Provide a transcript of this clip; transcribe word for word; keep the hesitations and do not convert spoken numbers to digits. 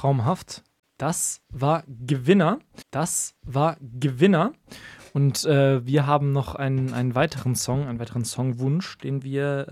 traumhaft. Das war Gewinner. Das war Gewinner. Und äh, wir haben noch einen, einen weiteren Song, einen weiteren Songwunsch, den wir